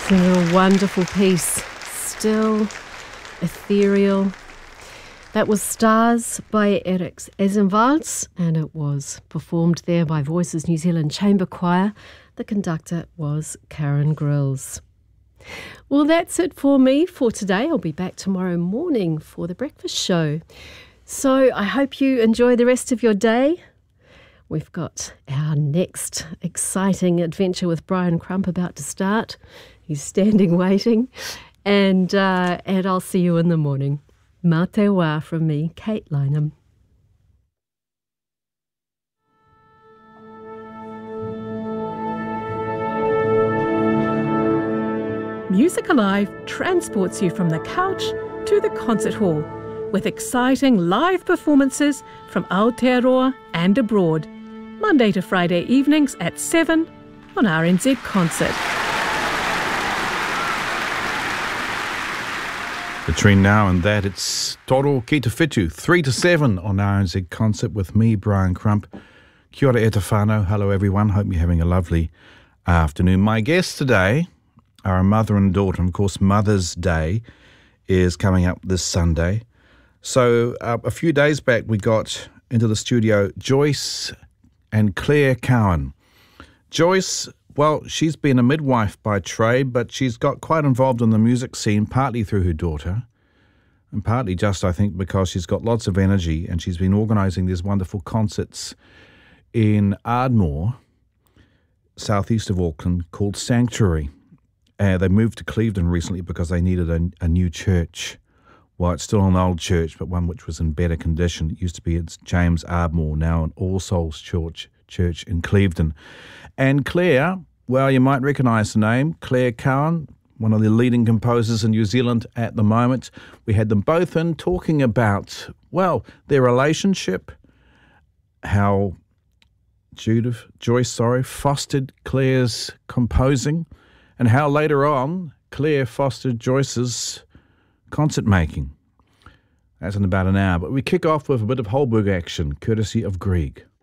Singing a wonderful piece, still ethereal. That was Stars by Eriks Ezenwals, and it was performed there by Voices New Zealand Chamber Choir. The conductor was Karen Grills. Well, that's it for me for today. I'll be back tomorrow morning for the breakfast show. So I hope you enjoy the rest of your day. We've got our next exciting adventure with Brian Crump about to start. He's standing waiting. And I'll see you in the morning. Mā te wā from me, Kate Lynham. Music Alive transports you from the couch to the concert hall with exciting live performances from Aotearoa and abroad, Monday to Friday evenings at 7 on RNZ Concert. Between now and that, it's Toro Ki Te Whitu, 3 to 7 on RNZ Concert with me, Brian Crump. Kia ora e te whānau. Hello everyone, hope you're having a lovely afternoon. My guests today are a mother and daughter, and of course Mother's Day is coming up this Sunday. So a few days back we got into the studio Joyce and Claire Cowan. Joyce, well, she's been a midwife by trade, but she's got quite involved in the music scene, partly through her daughter, and partly just, I think, because she's got lots of energy, and she's been organising these wonderful concerts in Ardmore, southeast of Auckland, called Sanctuary. They moved to Clevedon recently because they needed a new church. Well, it's still an old church, but one which was in better condition. It used to be at James Ardmore, now an All Souls Church in Clevedon. And Claire, well, you might recognise the name, Claire Cowan, one of the leading composers in New Zealand at the moment. We had them both in talking about, well, their relationship, how Joyce fostered Claire's composing, and how later on Claire fostered Joyce's concert making. That's in about an hour. But we kick off with a bit of Holberg action, courtesy of Grieg.